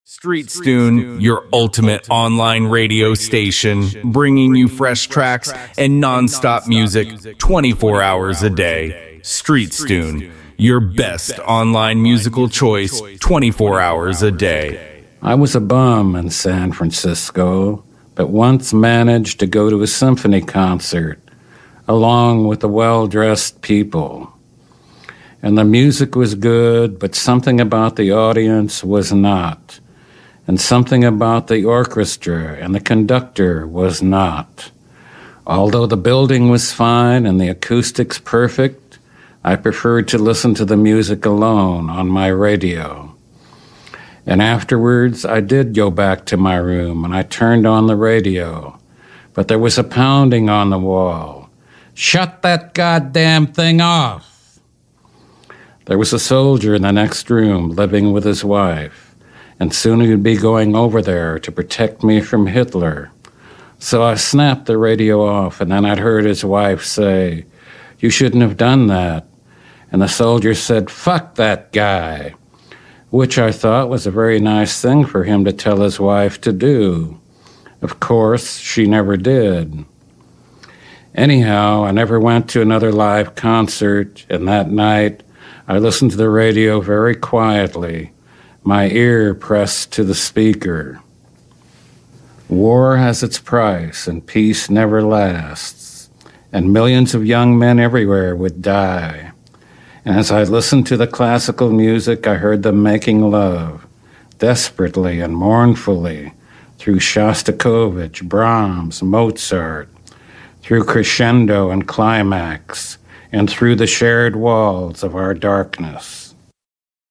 Street Stune, your ultimate online radio station, bringing you fresh tracks and non-stop music 24 hours a day. Street Stune, your best online musical choice 24 hours a day. I was a bum in San Francisco, but once managed to go to a symphony concert along with the well-dressed people. And the music was good, but something about the audience was not. And something about the orchestra and the conductor was not. Although the building was fine and the acoustics perfect, I preferred to listen to the music alone on my radio. And afterwards, I did go back to my room and I turned on the radio. But there was a pounding on the wall. "Shut that goddamn thing off!" There was a soldier in the next room living with his wife. And soon he'd be going over there to protect me from Hitler. So I snapped the radio off, and then I'd heard his wife say, "You shouldn't have done that." And the soldier said, "Fuck that guy," which I thought was a very nice thing for him to tell his wife to do. Of course, she never did. Anyhow, I never went to another live concert, and that night I listened to the radio very quietly, my ear pressed to the speaker. War has its price, and peace never lasts, and millions of young men everywhere would die. And as I listened to the classical music, I heard them making love, desperately and mournfully, through Shostakovich, Brahms, Mozart, through crescendo and climax, and through the shared walls of our darkness.